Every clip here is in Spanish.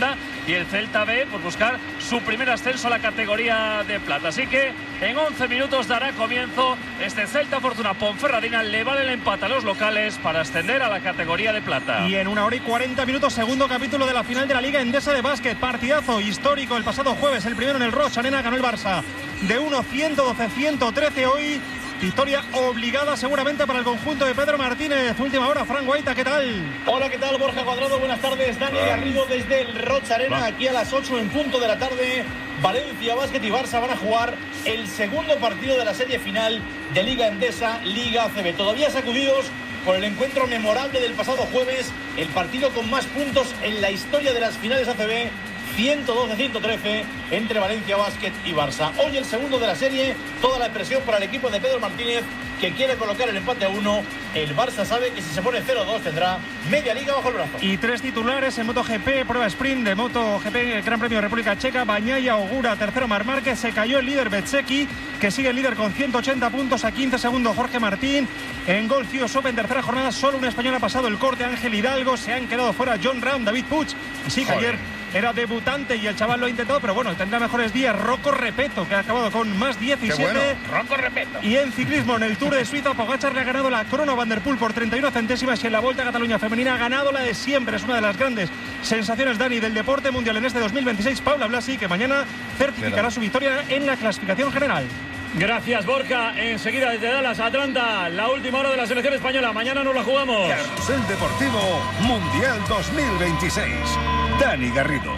segunda, y el Celta B por buscar su primer ascenso a la categoría de plata. Así que en 11 minutos dará comienzo este Celta Fortuna Ponferradina. Le vale el empate a los locales para ascender a la categoría de plata. Y en 1 hora y 40 minutos, segundo capítulo de la final de la Liga Endesa de Básquet. Partidazo histórico el pasado jueves, el primero en el Roig Arena, ganó el Barça de 1-112-113 hoy. Victoria obligada seguramente para el conjunto de Pedro Martínez. Última hora, Fran Guaita, ¿qué tal? Hola, ¿qué tal? Borja Cuadrado, buenas tardes. Dani Garrido desde el Roig Arena, aquí a las 8 en punto de la tarde. Valencia Basket y Barça van a jugar el segundo partido de la serie final de Liga Endesa, Liga ACB. Todavía sacudidos por el encuentro memorable del pasado jueves, el partido con más puntos en la historia de las finales ACB, 112-113 entre Valencia Basket y Barça. Hoy el segundo de la serie, toda la presión para el equipo de Pedro Martínez, que quiere colocar el empate a 1. El Barça sabe que si se pone 0-2 tendrá media liga bajo el brazo. Y 3 titulares en MotoGP, prueba sprint de MotoGP, Gran Premio de República Checa. Bagnaia Ogura, tercero Marc Márquez, se cayó el líder Bezzecchi, que sigue el líder con 180 puntos, a 15 segundos Jorge Martín. En Golf US Open, tercera jornada, solo un español ha pasado el corte, Ángel Hidalgo. Se han quedado fuera John Ram, David Puig, y sí que ayer era debutante y el chaval lo ha intentado, pero bueno, tendrá mejores días. Rocco Repetto, que ha acabado con más 17. Qué bueno, Rocco Repetto. Y en ciclismo, en el Tour de Suiza, Pogačar le ha ganado la Crono Van der Poel por 31 centésimas, y en la Volta a Cataluña femenina ha ganado la de siempre. Es una de las grandes sensaciones, Dani, del deporte mundial en este 2026. Paula Blasi, que mañana certificará su victoria en la clasificación general. Gracias, Borja. Enseguida desde Dallas, Atlanta, la última hora de la selección española. Mañana nos la jugamos. Carrusel Deportivo Mundial 2026. Dani Garrido.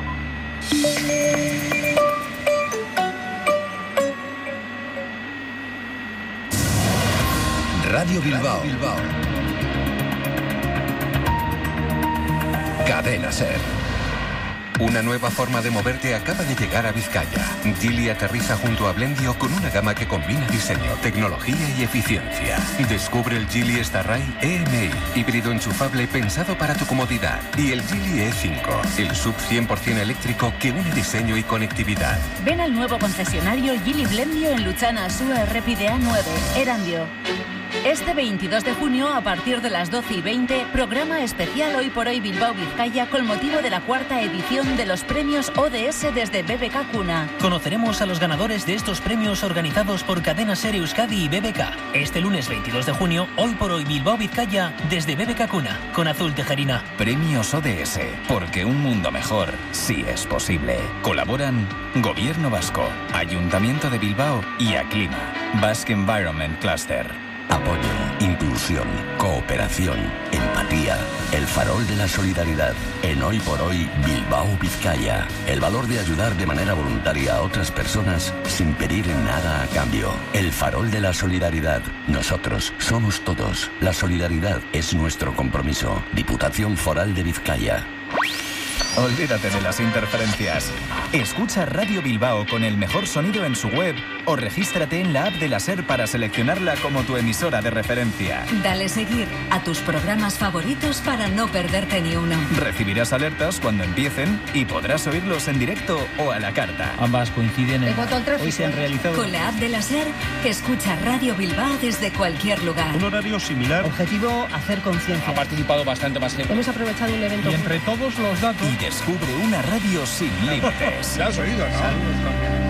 Radio Bilbao. Cadena Ser. Una nueva forma de moverte acaba de llegar a Vizcaya. Geely aterriza junto a Blendio con una gama que combina diseño, tecnología y eficiencia. Descubre el Geely Starray EMI, híbrido enchufable pensado para tu comodidad. Y el Geely E5, el sub 100% eléctrico que une diseño y conectividad. Ven al nuevo concesionario Geely Blendio en Luchana, Asúa, Errepide A9, Erandio. Este 22 de junio, a partir de las 12:20, programa especial Hoy por Hoy Bilbao Vizcaya con motivo de la cuarta edición de los premios ODS desde BBK Cuna. Conoceremos a los ganadores de estos premios organizados por Cadena Ser Euskadi y BBK. Este lunes 22 de junio, Hoy por Hoy Bilbao Vizcaya desde BBK Cuna, con Azul Tejerina. Premios ODS, porque un mundo mejor sí es posible. Colaboran Gobierno Vasco, Ayuntamiento de Bilbao y Aclima. Basque Environment Cluster. Apoyo, inclusión, cooperación, empatía, el farol de la solidaridad. En Hoy por Hoy, Bilbao Vizcaya. El valor de ayudar de manera voluntaria a otras personas sin pedir nada a cambio. El farol de la solidaridad. Nosotros somos todos. La solidaridad es nuestro compromiso. Diputación Foral de Vizcaya. Olvídate de las interferencias. Escucha Radio Bilbao con el mejor sonido en su web o regístrate en la app de la SER para seleccionarla como tu emisora de referencia. Dale seguir a tus programas favoritos para no perderte ni uno. Recibirás alertas cuando empiecen y podrás oírlos en directo o a la carta. Ambas coinciden en... Hoy se han realizado... Con la app de la SER, escucha Radio Bilbao desde cualquier lugar. Un horario similar. Objetivo, hacer conciencia. Ha participado bastante más gente. Hemos aprovechado un evento... Y entre todos los datos... Y descubre una radio sin límites. ¿La has oído, no?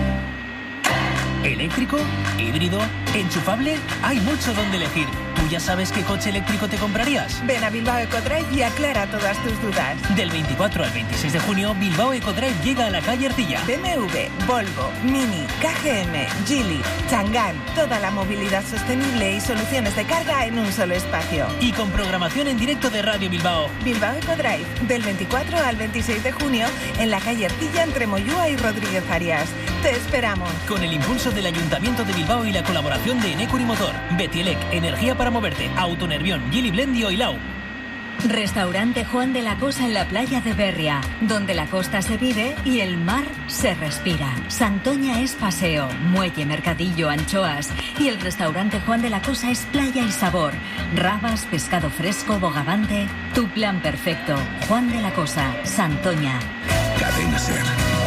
¿Eléctrico? ¿Híbrido? ¿Enchufable? Hay mucho donde elegir. ¿Tú ya sabes qué coche eléctrico te comprarías? Ven a Bilbao Ecodrive y aclara todas tus dudas. Del 24 al 26 de junio, Bilbao Ecodrive llega a la calle Ercilla. BMW, Volvo, Mini, KGM, Geely, Chang'an, toda la movilidad sostenible y soluciones de carga en un solo espacio. Y con programación en directo de Radio Bilbao. Bilbao Ecodrive, del 24 al 26 de junio, en la calle Ercilla entre Moyúa y Rodríguez Arias. Te esperamos. Con el impulso del Ayuntamiento de Bilbao y la colaboración de Enecuri Motor, Betielec, Energía para Moverte, Autonervión, Geely Blendio y Lau. Restaurante Juan de la Cosa en la playa de Berria, donde la costa se vive y el mar se respira. Santoña es paseo, muelle, mercadillo, anchoas. Y el restaurante Juan de la Cosa es playa y sabor. Rabas, pescado fresco, bogavante. Tu plan perfecto. Juan de la Cosa, Santoña. Cadena Ser.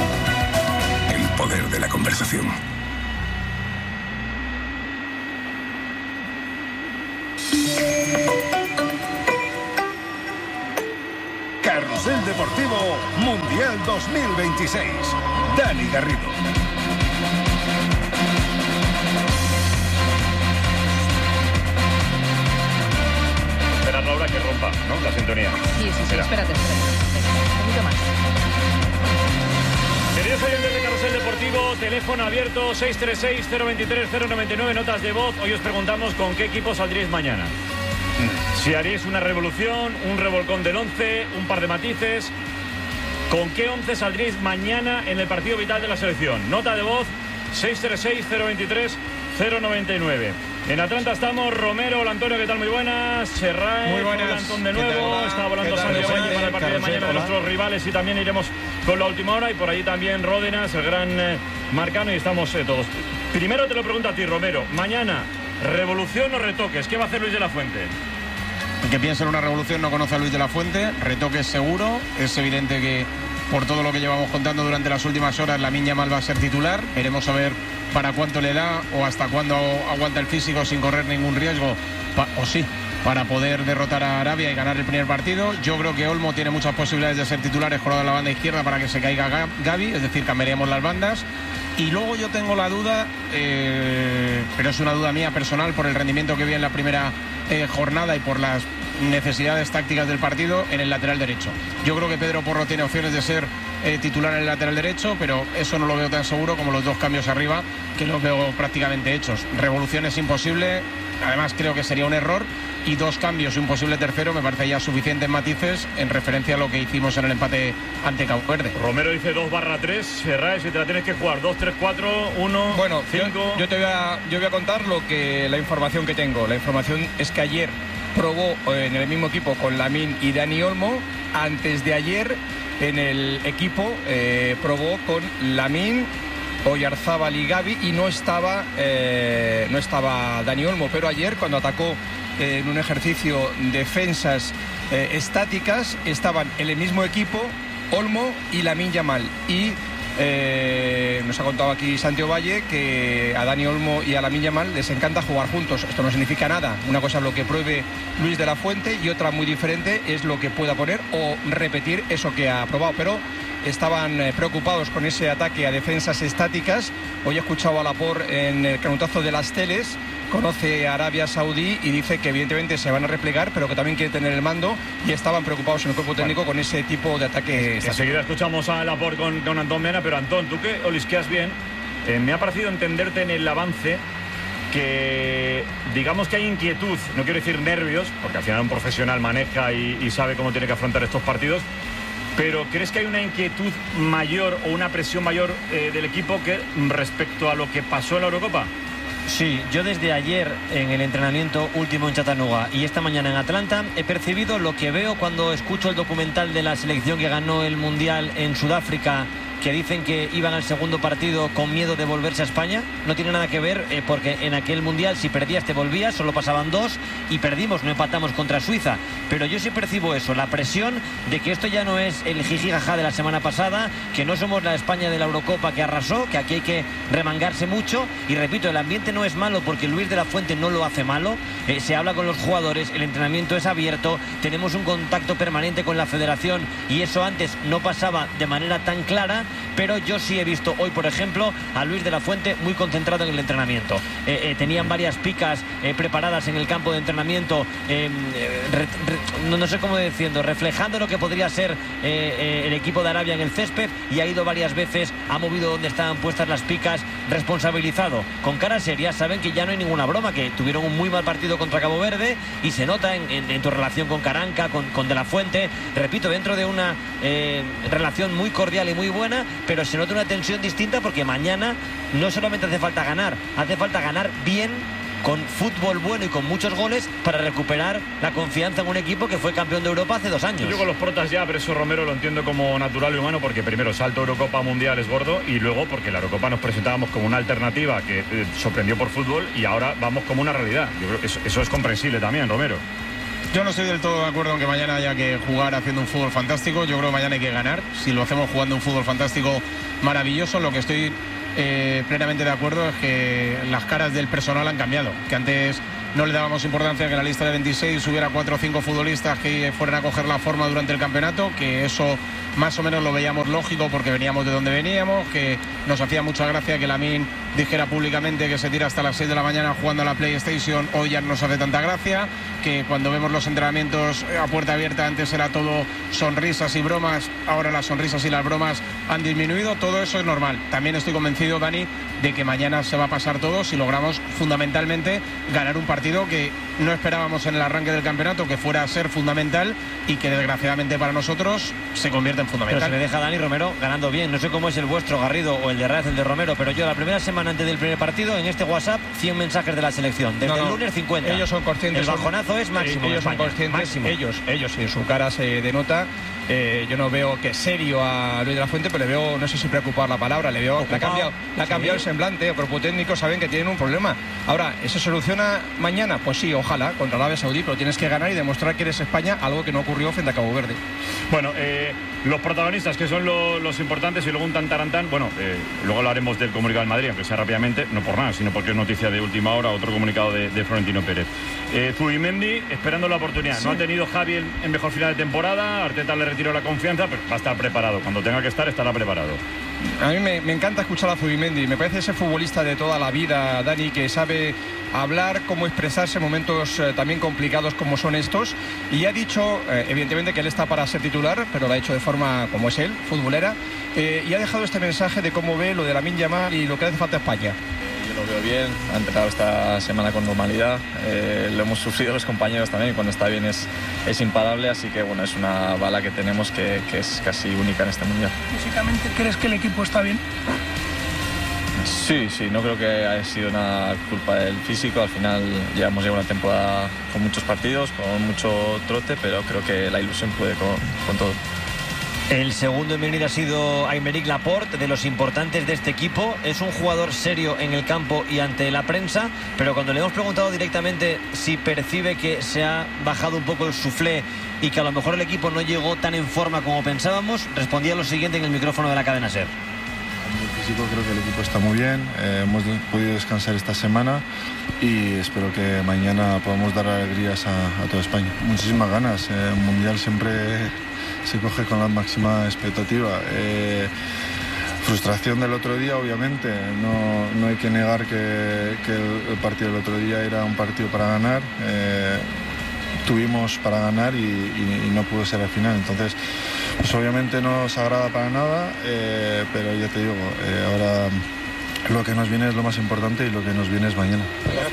El poder de la conversación. Carrusel Deportivo Deportivo Mundial 2026. Dani Garrido. Espera, Laura, que rompa, ¿no? La sintonía. Sí, espérate. Un poquito más. Queridos oyentes de Carrusel Deportivo, teléfono abierto 636-023-099, notas de voz. Hoy os preguntamos con qué equipo saldríais mañana. Si haréis una revolución, un revolcón del 11, un par de matices. ¿Con qué 11 saldríais mañana en el partido vital de la selección? Nota de voz 636-023-099. En Atlanta estamos, Romero, hola Antonio, ¿qué tal? Muy buenas. Serrae, muy buenas. hola Antón de nuevo. Está volando Santiago Valle para el partido de mañana de nuestros rivales y también iremos con la última hora y por allí también Ródenas, el gran Marcano y estamos todos. Primero te lo pregunto a ti, Romero. Mañana, ¿revolución o retoques? ¿Qué va a hacer Luis de la Fuente? Que piensa en una revolución no conoce a Luis de la Fuente, retoques seguro, es evidente que por todo lo que llevamos contando durante las últimas horas, Lamine Yamal va a ser titular, veremos a ver para cuánto le da o hasta cuándo aguanta el físico sin correr ningún riesgo, para poder derrotar a Arabia y ganar el primer partido. Yo creo que Olmo tiene muchas posibilidades de ser titular, escorado en la banda izquierda para que se caiga Gavi, es decir, cambiaríamos las bandas. Y luego yo tengo la duda, pero es una duda mía personal por el rendimiento que vi en la primera jornada y por las necesidades tácticas del partido en el lateral derecho. Yo creo que Pedro Porro tiene opciones de ser titular en el lateral derecho, pero eso no lo veo tan seguro como los dos cambios arriba, que los veo prácticamente hechos. Revolución es imposible, además creo que sería un error, y dos cambios y un posible tercero me parece ya suficientes matices en referencia a lo que hicimos en el empate ante Cabo Verde. Romero dice 2/3, Serrae, si te la tienes que jugar 2-3-4-1, bueno, 5. Yo voy a contar la información que tengo. La información es que ayer probó en el mismo equipo con Lamine y Dani Olmo. Antes de ayer en el equipo probó con Lamine, Oyarzábal y Gavi y no estaba Dani Olmo, pero ayer cuando atacó en un ejercicio defensas estáticas estaban en el mismo equipo Olmo y Lamine Yamal y nos ha contado aquí Santiago Valle que a Dani Olmo y a Lamine Yamal les encanta jugar juntos. Esto no significa nada. Una cosa es lo que pruebe Luis de la Fuente y otra muy diferente es lo que pueda poner o repetir eso que ha probado, pero estaban preocupados con ese ataque a defensas estáticas. Hoy he escuchado a Laporte en el canutazo de las teles, conoce a Arabia Saudí y dice que evidentemente se van a replegar, pero que también quiere tener el mando y estaban preocupados en el cuerpo técnico con ese tipo de ataque. Enseguida escuchamos a Laporte con Antón Mena, pero Antón, tú que olisqueas bien, me ha parecido entenderte en el avance que digamos que hay inquietud, no quiero decir nervios, porque al final un profesional maneja y sabe cómo tiene que afrontar estos partidos, pero ¿crees que hay una inquietud mayor o una presión mayor del equipo que respecto a lo que pasó en la Eurocopa? Sí, yo desde ayer en el entrenamiento último en Chattanooga y esta mañana en Atlanta he percibido lo que veo cuando escucho el documental de la selección que ganó el Mundial en Sudáfrica, que dicen que iban al segundo partido con miedo de volverse a España. No tiene nada que ver porque en aquel Mundial si perdías te volvías, solo pasaban 2 y perdimos, no empatamos contra Suiza. Pero yo sí percibo eso, la presión de que esto ya no es el jijijaja de la semana pasada, que no somos la España de la Eurocopa que arrasó, que aquí hay que remangarse mucho. Y repito, el ambiente no es malo porque Luis de la Fuente no lo hace malo, se habla con los jugadores, el entrenamiento es abierto, tenemos un contacto permanente con la federación y eso antes no pasaba de manera tan clara. Pero yo sí he visto hoy, por ejemplo, a Luis de la Fuente muy concentrado en el entrenamiento. Tenían varias picas preparadas en el campo de entrenamiento, no sé cómo decirlo, reflejando lo que podría ser el equipo de Arabia en el césped, y ha ido varias veces, ha movido donde estaban puestas las picas, responsabilizado. Con cara seria, saben que ya no hay ninguna broma, que tuvieron un muy mal partido contra Cabo Verde y se nota en tu relación con Caranca, con de la Fuente, repito, dentro de una relación muy cordial y muy buena, pero se nota una tensión distinta porque mañana no solamente hace falta ganar bien, con fútbol bueno y con muchos goles para recuperar la confianza en un equipo que fue campeón de Europa hace 2 años. Yo con los protas ya, pero eso Romero lo entiendo como natural y humano, porque primero salto Eurocopa Mundial es gordo y luego porque la Eurocopa nos presentábamos como una alternativa que sorprendió por fútbol y ahora vamos como una realidad. Yo creo que eso es comprensible también, Romero. Yo no estoy del todo de acuerdo en que mañana haya que jugar haciendo un fútbol fantástico. Yo creo que mañana hay que ganar. Si lo hacemos jugando un fútbol fantástico, maravilloso. Lo que estoy plenamente de acuerdo es que las caras del personal han cambiado, que antes no le dábamos importancia a que en la lista de 26 hubiera 4 o 5 futbolistas que fueran a coger la forma durante el campeonato, que eso más o menos lo veíamos lógico porque veníamos de donde veníamos, que nos hacía mucha gracia que Lamine dijera públicamente que se tira hasta las 6 de la mañana jugando a la PlayStation. Hoy ya no nos hace tanta gracia, que cuando vemos los entrenamientos a puerta abierta antes era todo sonrisas y bromas, ahora las sonrisas y las bromas han disminuido. Todo eso es normal. También estoy convencido, Dani, de que mañana se va a pasar todo si logramos fundamentalmente ganar un partido que no esperábamos en el arranque del campeonato que fuera a ser fundamental y que desgraciadamente para nosotros se convierte en fundamental. Pero se le deja a Dani Romero ganando bien. No sé cómo es el vuestro, Garrido, o el de Raz, el de Romero, pero yo la primera semana antes del primer partido en este WhatsApp 100 mensajes de la selección. Desde el lunes 50. Ellos son conscientes. El bajonazo es máximo. Ellos son conscientes. Máximo. Ellos y en su cara se denota. Yo no veo que serio a Luis de la Fuente, pero le veo, no sé si preocupar la palabra, le veo que ha cambiado el semblante. El cuerpo técnico saben que tienen un problema. Ahora, ¿eso se soluciona mañana? Pues sí, ojalá, contra Arabia Saudí, pero tienes que ganar y demostrar que eres España, algo que no ocurrió frente a Cabo Verde. Bueno, los protagonistas que son los importantes y luego un tantarantán, bueno, luego hablaremos del comunicado del Madrid, aunque sea rápidamente, no por nada, sino porque es noticia de última hora, otro comunicado de Florentino Pérez. Zubimendi esperando la oportunidad. Sí. No ha tenido Javi en mejor final de temporada, Arteta le retiró la confianza, pero va a estar preparado. Cuando tenga que estar, estará preparado. A mí me encanta escuchar a Zubimendi. Me parece ese futbolista de toda la vida, Dani, que sabe hablar, cómo expresarse en momentos también complicados como son estos. Y ha dicho, evidentemente, que él está para ser titular, pero lo ha hecho de forma como es él, futbolera. Y ha dejado este mensaje de cómo ve lo de Lamine Yamal y lo que hace falta a España. Yo lo veo bien, ha empezado esta semana con normalidad, lo hemos sufrido los compañeros también, cuando está bien es imparable, así que bueno, es una bala que tenemos que es casi única en este mundial. ¿Físicamente crees que el equipo está bien? Sí, no creo que haya sido una culpa del físico, al final llevamos ya una temporada con muchos partidos, con mucho trote, pero creo que la ilusión puede con todo. El segundo en venir ha sido Aymeric Laporte, de los importantes de este equipo. Es un jugador serio en el campo y ante la prensa, pero cuando le hemos preguntado directamente si percibe que se ha bajado un poco el suflé y que a lo mejor el equipo no llegó tan en forma como pensábamos, respondía lo siguiente en el micrófono de la cadena SER. El físico, creo que el equipo está muy bien, hemos podido descansar esta semana y espero que mañana podamos dar alegrías a toda España. Muchísimas ganas, el Mundial siempre se coge con la máxima expectativa. Frustración del otro día, obviamente, no hay que negar que el partido del otro día era un partido para ganar. Tuvimos para ganar y no pudo ser al final, entonces pues obviamente no nos agrada para nada, pero ya te digo, ahora lo que nos viene es lo más importante y lo que nos viene es mañana.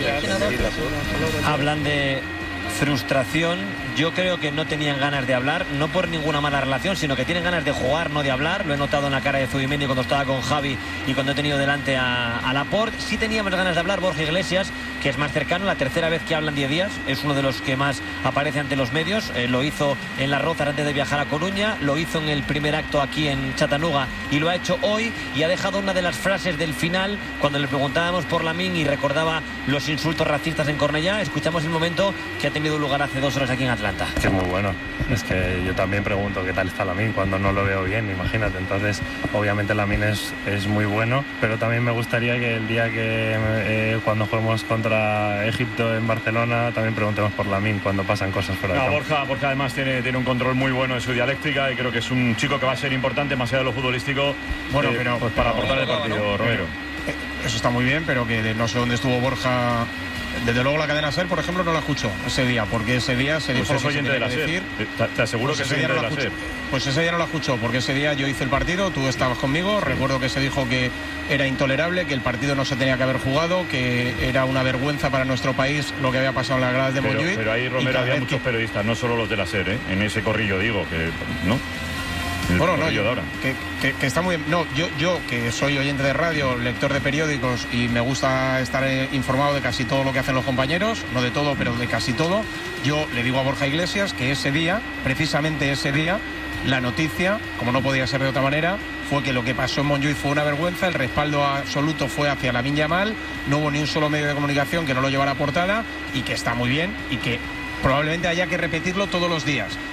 Hablan de frustración. Yo creo que no tenían ganas de hablar, no por ninguna mala relación, sino que tienen ganas de jugar, no de hablar. Lo he notado en la cara de Zubimendi cuando estaba con Javi y cuando he tenido delante a Laporte. Sí teníamos ganas de hablar Borja Iglesias, que es más cercano, la tercera vez que hablan 10 días, es uno de los que más aparece ante los medios. Lo hizo en Las Rozas antes de viajar a Coruña, lo hizo en el primer acto aquí en Chattanooga y lo ha hecho hoy, y ha dejado una de las frases del final cuando le preguntábamos por Lamine y recordaba los insultos racistas en Cornellá. Escuchamos el momento que ha tenido lugar hace 2 horas aquí en Atlanta. Que es muy bueno, es que yo también pregunto qué tal está Lamine cuando no lo veo bien, imagínate. Entonces obviamente Lamine es muy bueno, pero también me gustaría que el día que cuando juguemos contra Egipto en Barcelona también preguntemos por Lamine cuando pasan cosas fuera de campo. Borja además tiene un control muy bueno de su dialéctica y creo que es un chico que va a ser importante más allá de lo futbolístico, pues para aportar el partido, Romero. Eso está muy bien, pero que no sé dónde estuvo Borja. Desde luego la cadena SER, por ejemplo, no la escuchó ese día, porque ese día se dijo pues lo que se tenía que decir. Te aseguro que ese día no la escuchó. Pues ese día no la escuchó, porque ese día yo hice el partido, tú estabas conmigo, recuerdo que se dijo que era intolerable, que el partido no se tenía que haber jugado, que era una vergüenza para nuestro país lo que había pasado en las gradas de Montjuïc. Pero ahí, Romero, había muchos periodistas, no solo los de la SER, en ese corrillo, digo, que ¿no? Bueno, no, que está muy bien. No, yo que soy oyente de radio, lector de periódicos y me gusta estar informado de casi todo lo que hacen los compañeros, no de todo, pero de casi todo. Yo le digo a Borja Iglesias que ese día, precisamente ese día, la noticia, como no podía ser de otra manera, fue que lo que pasó en Montjuïc fue una vergüenza, el respaldo absoluto fue hacia Lamine Yamal, no hubo ni un solo medio de comunicación que no lo llevara a portada y que está muy bien y que probablemente haya que repetirlo todos los días.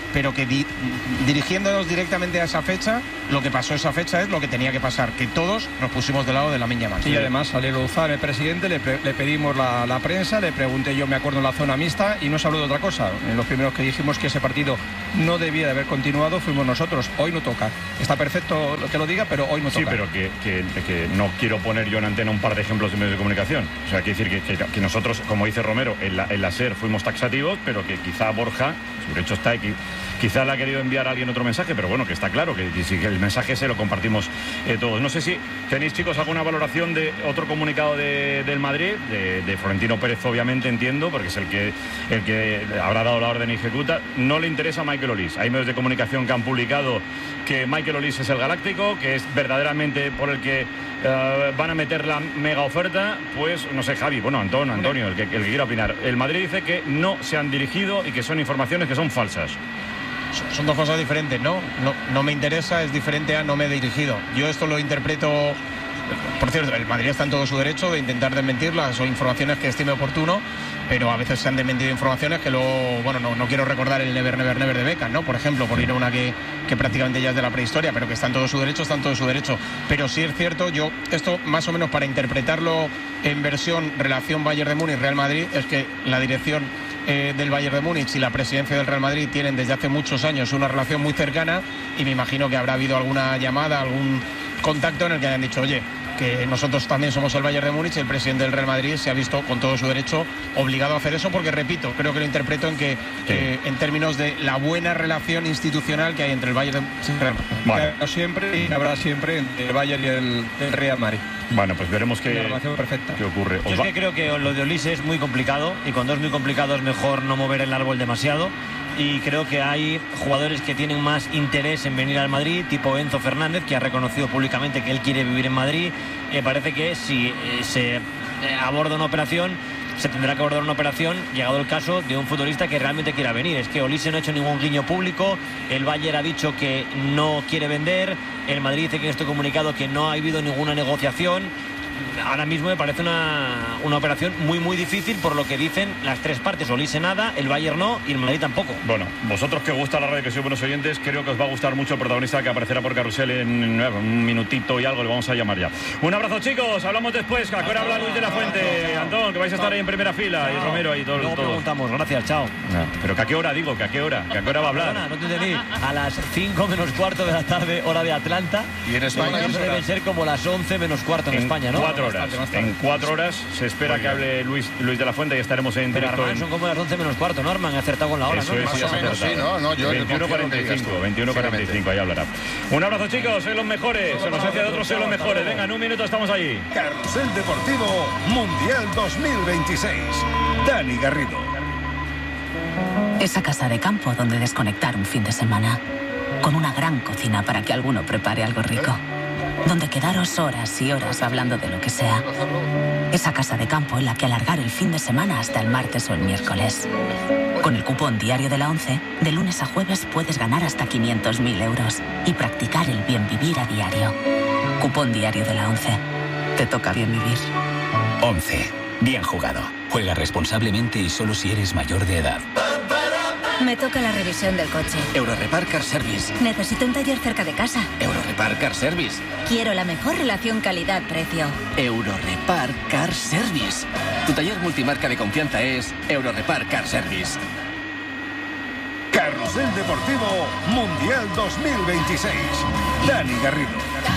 pero que dirigiéndonos directamente a esa fecha, lo que pasó esa fecha es lo que tenía que pasar, que todos nos pusimos del lado de Lamine Yamal. Sí, y además salió Luzán, el presidente, le pedimos la prensa, le pregunté yo, me acuerdo, en la zona mixta, y no se habló de otra cosa. Los primeros que dijimos que ese partido no debía de haber continuado fuimos nosotros. Hoy no toca. Está perfecto que lo diga, pero hoy no toca. Sí, pero que no quiero poner yo en antena un par de ejemplos de medios de comunicación. O sea, quiere decir que nosotros, como dice Romero, en la SER fuimos taxativos, pero que quizá Borja, su derecho está aquí, quizá le ha querido enviar a alguien otro mensaje, pero bueno, que está claro que el mensaje ese lo compartimos todos. No sé si tenéis, chicos, alguna valoración de otro comunicado del Madrid, de Florentino Pérez, obviamente, entiendo, porque es el que habrá dado la orden y ejecuta. No le interesa a Michael Olise. Hay medios de comunicación que han publicado que Michael Olise es el galáctico, que es verdaderamente por el que van a meter la mega oferta. Pues no sé, Javi, bueno, Antonio, el que quiera opinar. El Madrid dice que no se han dirigido y que son informaciones que son falsas. Son dos cosas diferentes, ¿no? No me interesa, es diferente a no me he dirigido. Yo esto lo interpreto. Por cierto, el Madrid está en todo su derecho de intentar desmentirlas o informaciones que estime oportuno, pero a veces se han desmentido informaciones que luego, bueno, no quiero recordar el Never Never Never de Beckham, ¿no? Por ejemplo, por ir a una que prácticamente ya es de la prehistoria, pero que está en todo su derecho, Pero sí es cierto, yo esto más o menos para interpretarlo en versión relación Bayern de Múnich Real Madrid, es que la dirección del Bayern de Múnich y la presidencia del Real Madrid tienen desde hace muchos años una relación muy cercana, y me imagino que habrá habido alguna llamada, algún contacto en el que hayan dicho, oye, que nosotros también somos el Bayern de Múnich, y el presidente del Real Madrid se ha visto con todo su derecho obligado a hacer eso, porque repito, creo que lo interpreto en que en términos de la buena relación institucional que hay entre el Bayern y Real Madrid. Bueno. Siempre y habrá siempre entre el Bayern y el Real Madrid. Bueno, pues veremos qué ocurre. Yo es que creo que lo de Olise es muy complicado, y cuando es muy complicado es mejor no mover el árbol demasiado. Y creo que hay jugadores que tienen más interés en venir al Madrid, tipo Enzo Fernández, que ha reconocido públicamente que él quiere vivir en Madrid. Parece que si se aborda una operación, se tendrá que abordar una operación, llegado el caso, de un futbolista que realmente quiera venir. Es que Olise no ha hecho ningún guiño público, el Bayern ha dicho que no quiere vender, el Madrid dice que en este comunicado que no ha habido ninguna negociación. Ahora mismo me parece una operación muy muy difícil, por lo que dicen las tres partes. Olise nada, el Bayern no y el Madrid tampoco. Bueno, vosotros que os gusta la radio, que sois buenos oyentes, creo que os va a gustar mucho el protagonista que aparecerá por Carrusel en un minutito y algo, le vamos a llamar ya. Un abrazo, chicos, hablamos después. ¿A qué hora habla Luis de la Fuente? Antón, que vais a estar ahí en primera fila, y Romero ahí todos. Luego preguntamos, gracias, chao. Pero que a qué hora, digo, que a qué hora va a hablar. No te entendí. A las 5 menos cuarto de la tarde, hora de Atlanta. Y en España eso debe ser como las 11 menos cuarto en España, ¿no? 4 horas. En 4 horas se espera que hable Luis de la Fuente, y estaremos en directo. Armand, son como las 11 menos cuarto, ¿no, Armand? Acertado con la hora, eso ¿no? Es, más o menos, sí, ¿no? Yo 21:45, ahí hablará. Un abrazo, chicos, sois los mejores. Se nos hace de otros, sois los mejores. Venga, en un minuto estamos allí. Carrusel Deportivo Mundial 2026. Dani Garrido. Esa casa de campo donde desconectar un fin de semana. Con una gran cocina para que alguno prepare algo rico. Donde quedaros horas y horas hablando de lo que sea. Esa casa de campo en la que alargar el fin de semana hasta el martes o el miércoles. Con el cupón diario de la 11, de lunes a jueves puedes ganar hasta 500.000 euros y practicar el bien vivir a diario. Cupón diario de la 11. Te toca bien vivir. 11. Bien jugado. Juega responsablemente y solo si eres mayor de edad. Me toca la revisión del coche. Eurorepar Car Service. Necesito un taller cerca de casa. Eurorepar Car Service. Quiero la mejor relación calidad-precio. Eurorepar Car Service. Tu taller multimarca de confianza es Eurorepar Car Service. Carrusel Deportivo Mundial 2026. Dani Garrido.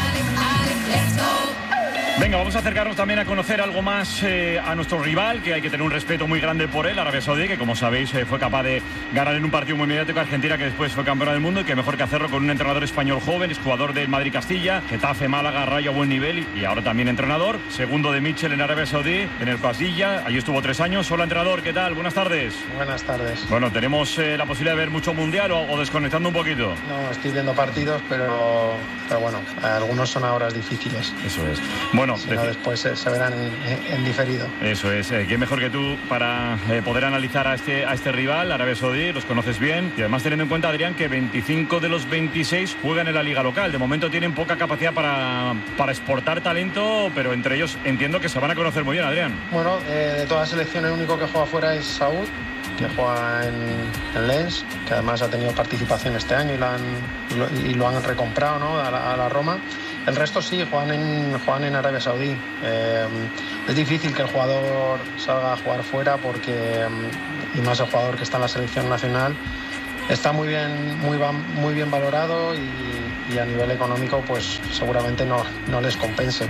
Venga, vamos a acercarnos también a conocer algo más a nuestro rival, que hay que tener un respeto muy grande por él, Arabia Saudí, que como sabéis fue capaz de ganar en un partido muy mediático a Argentina, que después fue campeona del mundo, y que mejor que hacerlo con un entrenador español joven, es jugador del Madrid Castilla, Getafe, Málaga, Rayo a buen nivel, y ahora también entrenador, segundo de Mitchell en Arabia Saudí, en el Castilla, allí estuvo 3 años. Hola, entrenador, ¿qué tal? Buenas tardes. Buenas tardes. Bueno, ¿tenemos la posibilidad de ver mucho mundial o desconectando un poquito? No, estoy viendo partidos, pero bueno, algunos son a horas difíciles. Eso es. Bueno, si no, después se verán en diferido. Eso es. ¿Quién mejor que tú para poder analizar a este rival, Arabia Saudí? Los conoces bien, y además teniendo en cuenta, Adrián, que 25 de los 26 juegan en la liga local. De momento tienen poca capacidad para exportar talento, pero entre ellos entiendo que se van a conocer muy bien, Adrián. Bueno, de todas las selecciones el único que juega fuera es Saúd, que juega en Lens, que además ha tenido participación este año y lo han recomprado, ¿no?, a la Roma. El resto sí, juegan en Arabia Saudí. Es difícil que el jugador salga a jugar fuera porque, y más el jugador que está en la selección nacional, está muy bien valorado y a nivel económico pues seguramente no les compense.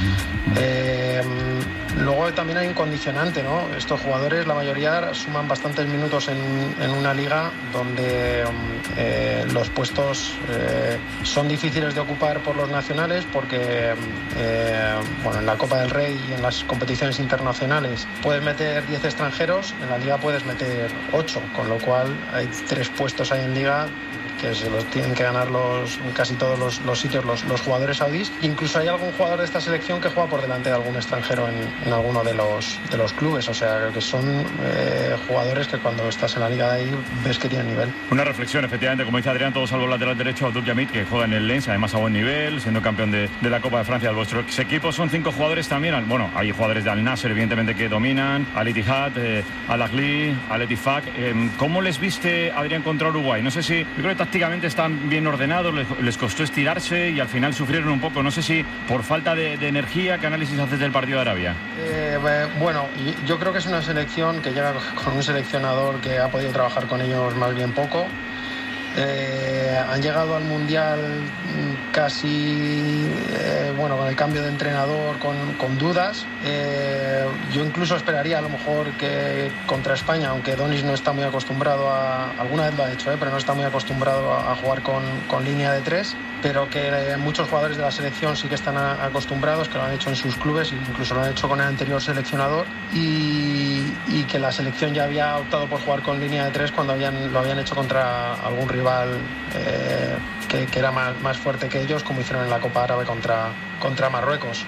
Luego también hay un condicionante, ¿no? Estos jugadores, la mayoría, suman bastantes minutos en una liga donde los puestos son difíciles de ocupar por los nacionales porque en la Copa del Rey y en las competiciones internacionales puedes meter 10 extranjeros, en la liga puedes meter 8, con lo cual hay 3 puestos ahí en liga que se los tienen que ganar casi todos los sitios los jugadores saudíes. Incluso hay algún jugador de esta selección que juega por delante de algún extranjero en alguno de los clubes. O sea, que son jugadores que cuando estás en la liga de ahí ves que tienen nivel. Una reflexión, efectivamente, como dice Adrián, todos salvo el lateral derecho, Abdul Yamid, que juega en el Lens, además a buen nivel, siendo campeón de la Copa de Francia. Vuestros equipos son 5 jugadores también. Bueno, hay jugadores de Al Nasser, evidentemente, que dominan, Al Ittihad, Al Ahly, Al Ettifaq. ¿Cómo les viste, Adrián, contra Uruguay? No sé si, yo creo que tácticamente están bien ordenados, les costó estirarse y al final sufrieron un poco. No sé si por falta de energía. ¿Qué análisis haces del partido de Arabia? Bueno, yo creo que es una selección que llega con un seleccionador que ha podido trabajar con ellos más bien poco. Han llegado al Mundial casi con el cambio de entrenador con dudas. Yo incluso esperaría a lo mejor que contra España, aunque Donis no está muy acostumbrado alguna vez lo ha hecho, pero no está muy acostumbrado a jugar con línea de 3, pero que muchos jugadores de la selección sí que están acostumbrados, que lo han hecho en sus clubes, incluso lo han hecho con el anterior seleccionador, y que la selección ya había optado por jugar con línea de 3 cuando lo habían hecho contra algún rival que era más fuerte que ellos, como hicieron en la Copa Árabe contra Marruecos.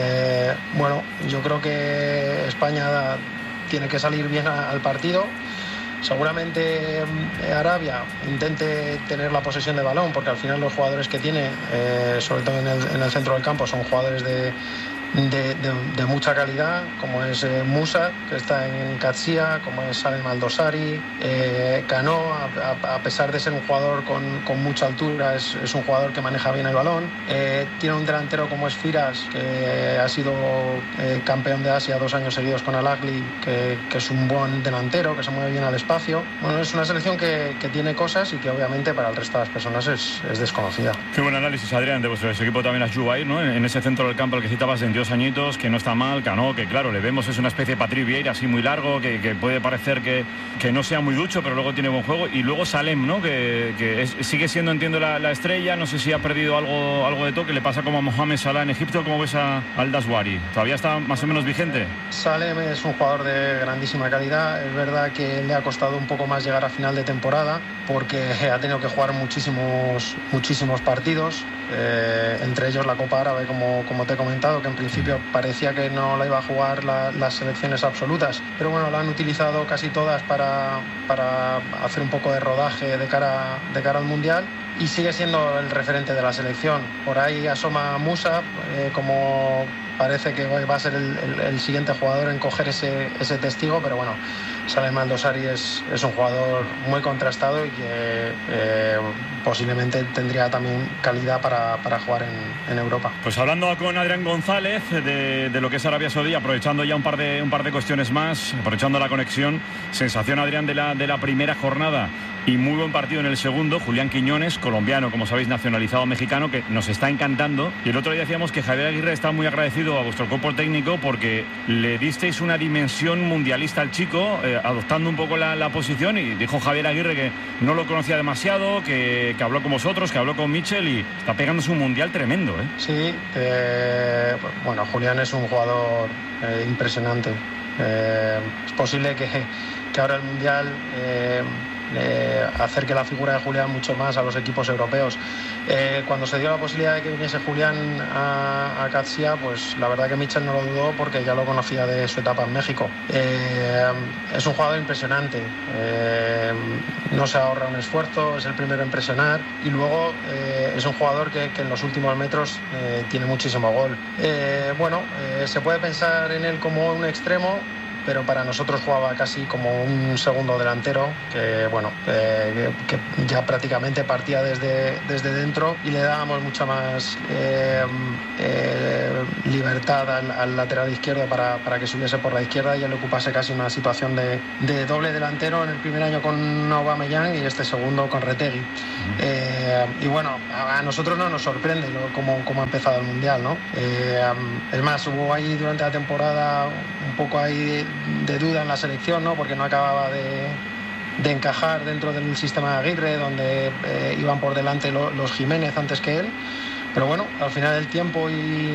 Yo creo que España tiene que salir bien al partido. Seguramente Arabia intente tener la posesión de balón, porque al final los jugadores que tiene, sobre todo en el centro del campo, son jugadores de mucha calidad, como es Musa, que está en Qadsiya, como es Salem Al-Dosari, Cano, a pesar de ser un jugador con mucha altura, es un jugador que maneja bien el balón. Tiene un delantero como es Firas, que ha sido campeón de Asia 2 años seguidos con Al Ahly, que es un buen delantero, que se mueve bien al espacio. Bueno, es una selección que tiene cosas y que obviamente para el resto de las personas es desconocida. Qué buen análisis, Adrián, de vuestro equipo también a Jubair, ¿no? En ese centro del campo al que citabas, 22 añitos, que no está mal. Cano, que claro, le vemos, es una especie de Patrick Vieira así muy largo, que puede parecer que no sea muy ducho, pero luego tiene buen juego. Y luego Salem, ¿no? Sigue siendo, entiendo, la estrella. No sé si ha perdido algo de toque. Le pasa como a Mohamed Salah en Egipto. ¿Cómo ves al Daswari? ¿Todavía está más o menos vigente? Salem es un jugador de grandísima calidad. Es verdad que le ha costado un poco más llegar a final de temporada, porque ha tenido que jugar muchísimos partidos, entre ellos la Copa Árabe, como te he comentado, que en principio parecía que no la iba a jugar las selecciones absolutas, pero bueno, la han utilizado casi todas para hacer un poco de rodaje de cara al Mundial, y sigue siendo el referente de la selección. Por ahí asoma Musa, como parece que va a ser el siguiente jugador en coger ese testigo, pero bueno, Salem Al-Dosari es un jugador muy contrastado y que posiblemente tendría también calidad para jugar en Europa. Pues hablando con Adrián González de lo que es Arabia Saudí, aprovechando ya un par de cuestiones más, aprovechando la conexión. Sensación, Adrián, de la primera jornada y muy buen partido en el segundo. Julián Quiñones, colombiano, como sabéis, nacionalizado mexicano, que nos está encantando. Y el otro día decíamos que Javier Aguirre está muy agradecido a vuestro cuerpo técnico porque le disteis una dimensión mundialista al chico, adoptando un poco la posición, y dijo Javier Aguirre que no lo conocía demasiado, que habló con vosotros, que habló con Michel, y está pegándose un mundial tremendo, ¿eh? Sí, bueno, Julián es un jugador impresionante. Es posible que ahora el mundial acerque la figura de Julián mucho más a los equipos europeos. Cuando se dio la posibilidad de que viniese Julián a Qadsiya, pues la verdad que Michel no lo dudó, porque ya lo conocía de su etapa en México. Es un jugador impresionante, no se ahorra un esfuerzo, es el primero en presionar, y luego es un jugador que en los últimos metros tiene muchísimo gol. Se puede pensar en él como un extremo, pero para nosotros jugaba casi como un segundo delantero, que bueno, que ya prácticamente partía desde dentro y le dábamos mucha más libertad al lateral izquierdo para que subiese por la izquierda y él ocupase casi una situación de doble delantero en el primer año con Aubameyang y este segundo con Retegui. Y bueno, a nosotros no nos sorprende cómo ha empezado el Mundial, ¿no? Es más, hubo ahí durante la temporada un poco ahí de duda en la selección, ¿no? Porque no acababa de encajar dentro del sistema de Aguirre, donde iban por delante los Jiménez antes que él. Pero bueno, al final del tiempo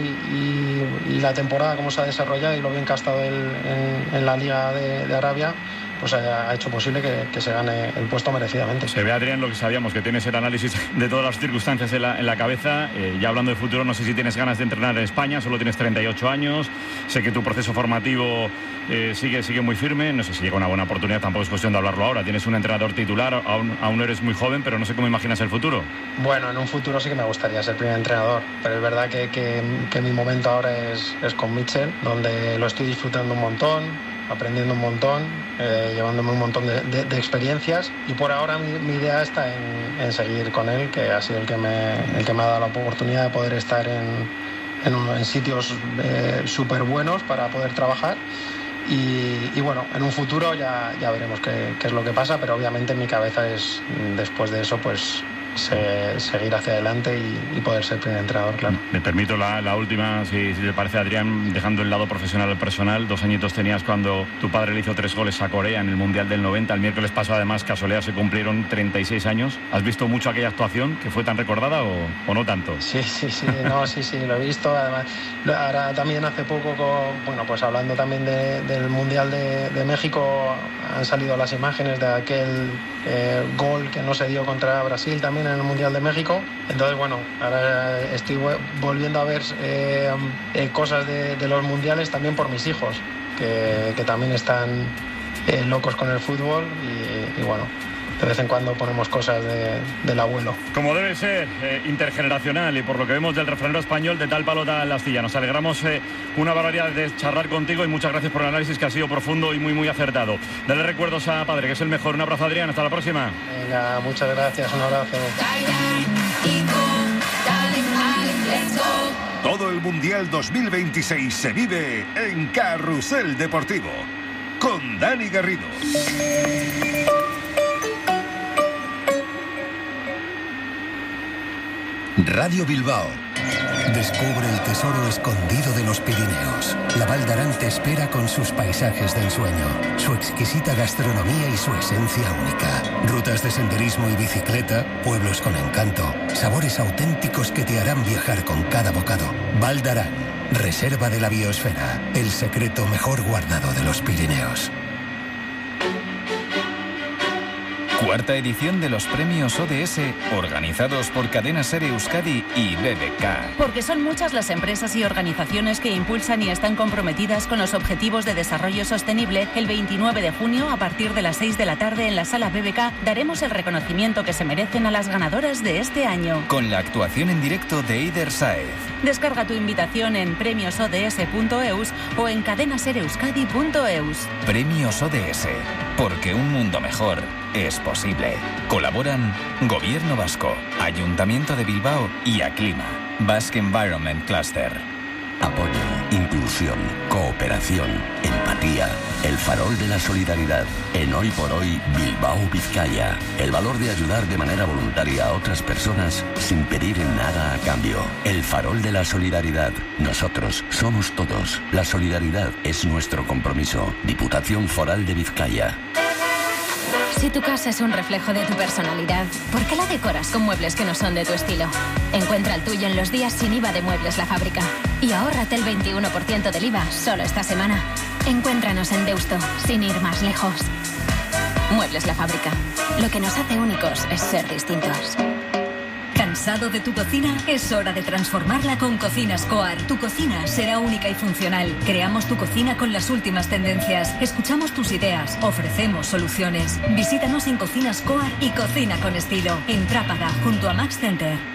y la temporada, cómo se ha desarrollado y lo bien que ha estado en la Liga de Arabia, pues ha hecho posible que se gane el puesto merecidamente. Se ve, Adrián, lo que sabíamos, que tienes el análisis de todas las circunstancias en la cabeza. Ya hablando de futuro, no sé si tienes ganas de entrenar en España, solo tienes 38 años. Sé que tu proceso formativo sigue muy firme. No sé si llega una buena oportunidad, tampoco es cuestión de hablarlo ahora. Tienes un entrenador titular, aún eres muy joven, pero no sé cómo imaginas el futuro. Bueno, en un futuro sí que me gustaría ser primer entrenador, pero es verdad que mi momento ahora es con Mitchell, donde lo estoy disfrutando un montón, aprendiendo un montón, llevándome un montón de experiencias, y por ahora mi idea está en seguir con él, que ha sido el que me ha dado la oportunidad de poder estar en sitios súper buenos para poder trabajar. Y bueno, en un futuro ya veremos qué es lo que pasa, pero obviamente mi cabeza es, después de eso, pues seguir hacia adelante y poder ser primer entrenador, claro. Me permito la última, si le parece, Adrián, dejando el lado profesional al personal. 2 añitos tenías cuando tu padre le hizo 3 goles a Corea en el Mundial del 90. El miércoles pasado, además, casualidad, se cumplieron 36 años. ¿Has visto mucho aquella actuación que fue tan recordada o no tanto? Sí, lo he visto. Además, ahora también hace poco, pues hablando también del Mundial de México, han salido las imágenes de aquel gol que no se dio contra Brasil también en el Mundial de México. Entonces, bueno, ahora estoy volviendo a ver cosas de los mundiales también por mis hijos, que también están locos con el fútbol y bueno, de vez en cuando ponemos cosas del abuelo. Como debe ser, intergeneracional, y por lo que vemos del refranero español, de tal palo tal astilla. Nos alegramos una barbaridad de charlar contigo y muchas gracias por el análisis, que ha sido profundo y muy acertado. Dale recuerdos a padre, que es el mejor. Un abrazo, Adrián, hasta la próxima. Venga, muchas gracias, un abrazo. Todo el Mundial 2026 se vive en Carrusel Deportivo con Dani Garrido. Radio Bilbao. Descubre el tesoro escondido de los Pirineos. La Val d'Aran te espera con sus paisajes de ensueño, su exquisita gastronomía y su esencia única. Rutas de senderismo y bicicleta, pueblos con encanto, sabores auténticos que te harán viajar con cada bocado. Val d'Aran, reserva de la biosfera, el secreto mejor guardado de los Pirineos. Cuarta edición de los premios ODS, organizados por Cadena Ser Euskadi y BBK. Porque son muchas las empresas y organizaciones que impulsan y están comprometidas con los objetivos de desarrollo sostenible. El 29 de junio, a partir de las 6 de la tarde, en la sala BBK, daremos el reconocimiento que se merecen a las ganadoras de este año. Con la actuación en directo de Eider Saez. Descarga tu invitación en premiosods.eus o en cadenasereuskadi.eus. Premios ODS, porque un mundo mejor es posible. Colaboran Gobierno Vasco, Ayuntamiento de Bilbao y Aclima, Basque Environment Cluster. Apoyo, inclusión, cooperación, empatía, el farol de la solidaridad. En Hoy por Hoy, Bilbao, Vizcaya. El valor de ayudar de manera voluntaria a otras personas sin pedir nada a cambio. El farol de la solidaridad. Nosotros somos todos. La solidaridad es nuestro compromiso. Diputación Foral de Vizcaya. Si tu casa es un reflejo de tu personalidad, ¿por qué la decoras con muebles que no son de tu estilo? Encuentra el tuyo en los días sin IVA de Muebles La Fábrica. Y ahórrate el 21% del IVA solo esta semana. Encuéntranos en Deusto, sin ir más lejos. Muebles La Fábrica. Lo que nos hace únicos es ser distintos. ¿Cansado de tu cocina? Es hora de transformarla con Cocinas Coar. Tu cocina será única y funcional. Creamos tu cocina con las últimas tendencias. Escuchamos tus ideas. Ofrecemos soluciones. Visítanos en Cocinas Coar y cocina con estilo. En Trápaga, junto a Max Center.